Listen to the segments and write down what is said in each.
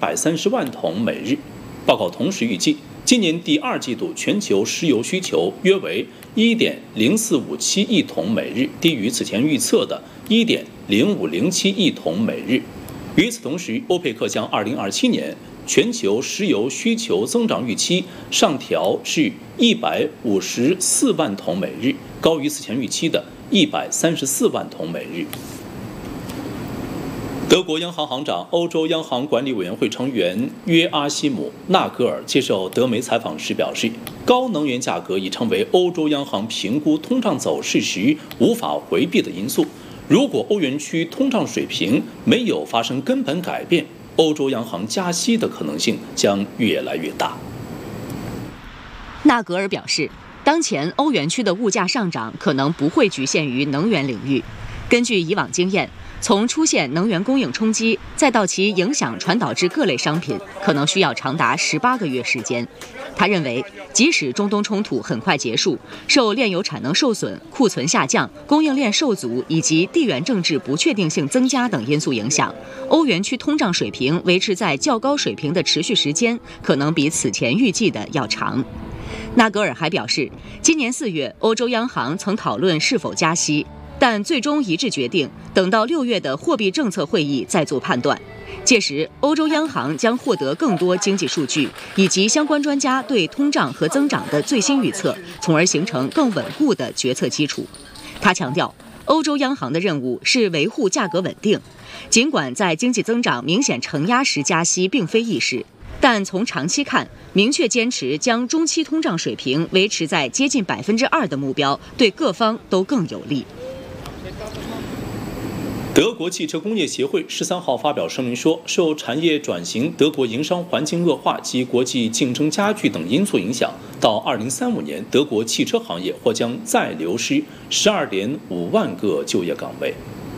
130万桶每日。报告同时预计，今年第2季度全球石油需求约为1.0457亿桶每日，低于此前预测的1.0507亿桶每日。与此同时，欧佩克将2027年全球石油需求增长预期上调至154万桶每日，高于此前预期的134万桶每日。德国央行行长、欧洲央行管理委员会成员约阿希姆·纳格尔接受德媒采访时表示，高能源价格已成为欧洲央行评估通胀走势时无法回避的因素。如果欧元区通胀水平没有发生根本改变，欧洲央行加息的可能性将越来越大。 纳格尔表示，当前欧元区的物价上涨可能不会局限于能源领域。根据以往经验，从出现能源供应冲击，再到其影响传导至各类商品，可能需要长达18个月时间。他认为，即使中东冲突很快结束，受炼油产能受损、库存下降、供应链受阻以及地缘政治不确定性增加等因素影响，欧元区通胀水平维持在较高水平的持续时间，可能比此前预计的要长。纳格尔还表示，今年4月，欧洲央行曾讨论是否加息，但最终一致决定等到6月的货币政策会议再做判断。届时，欧洲央行将获得更多经济数据以及相关专家对通胀和增长的最新预测，从而形成更稳固的决策基础。他强调，欧洲央行的任务是维护价格稳定，尽管在经济增长明显承压时加息并非易事，但从长期看，明确坚持将中期通胀水平维持在接近2%的目标，对各方都更有利。 德国汽车工业协会13号发表声明说，受产业转型、德国营商环境恶化及国际竞争加剧等因素影响，到2035年，德国汽车行业或将再流失12.5万个就业岗位。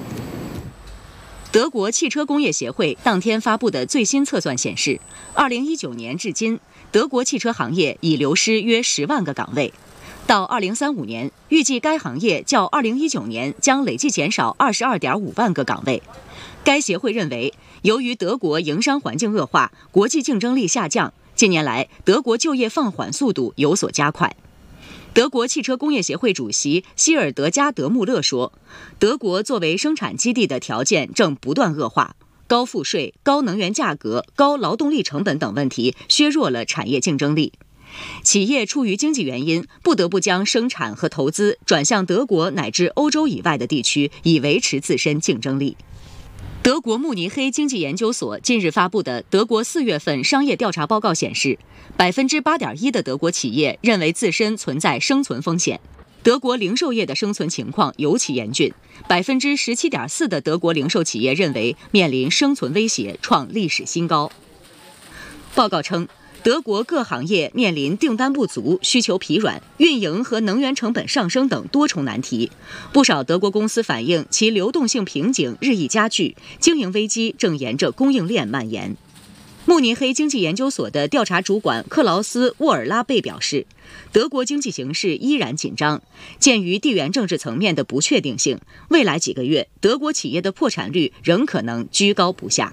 德国汽车工业协会当天发布的最新测算显示，2019年至今，德国汽车行业已流失约10万个岗位。到2035年，预计该行业较2019年将累计减少22.5万个岗位。该协会认为，由于德国营商环境恶化、国际竞争力下降，近年来德国就业放缓速度有所加快。德国汽车工业协会主席希尔德加德穆勒说，德国作为生产基地的条件正不断恶化，高赋税、高能源价格、高劳动力成本等问题削弱了产业竞争力。企业出于经济原因，不得不将生产和投资转向德国乃至欧洲以外的地区，以维持自身竞争力。德国慕尼黑经济研究所近日发布的德国4月份商业调查报告显示，8.1%的德国企业认为自身存在生存风险。德国零售业的生存情况尤其严峻，17.4%的德国零售企业认为面临生存威胁，创历史新高。报告称，德国各行业面临订单不足、需求疲软、运营和能源成本上升等多重难题。不少德国公司反映其流动性瓶颈日益加剧，经营危机正沿着供应链蔓延。慕尼黑经济研究所的调查主管克劳斯·沃尔拉贝表示，德国经济形势依然紧张，鉴于地缘政治层面的不确定性，未来几个月德国企业的破产率仍可能居高不下。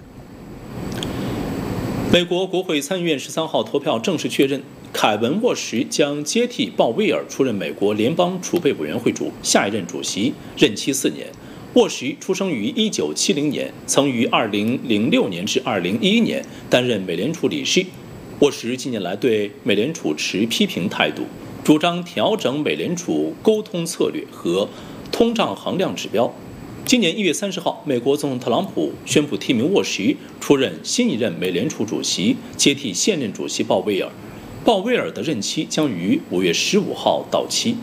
美国国会参议院13号投票正式确认，凯文·沃什将接替鲍威尔出任美国联邦储备委员会下一任主席，任期4年。沃什出生于1970年，曾于2006年至2011年担任美联储理事。沃什近年来对美联储持批评态度，主张调整美联储沟通策略和通胀衡量指标。今年1月30号，美国总统特朗普宣布提名沃什出任新一任美联储主席，接替现任主席鲍威尔。鲍威尔的任期将于5月15号到期。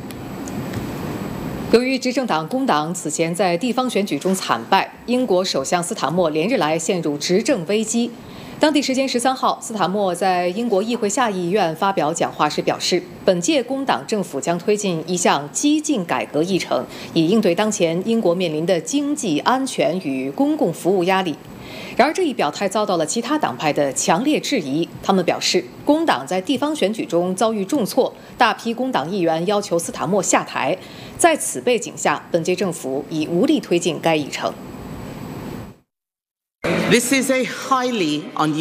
由于执政党工党此前在地方选举中惨败，英国首相斯塔默连日来陷入执政危机。当地时间13号，斯塔默在英国议会下议院发表讲话时表示，本届工党政府将推进一项激进改革议程，以应对当前英国面临的经济、安全与公共服务压力。然而，这一表态遭到了其他党派的强烈质疑。他们表示，工党在地方选举中遭遇重挫，大批工党议员要求斯塔默下台。在此背景下，本届政府已无力推进该议程。 This is a highly unusual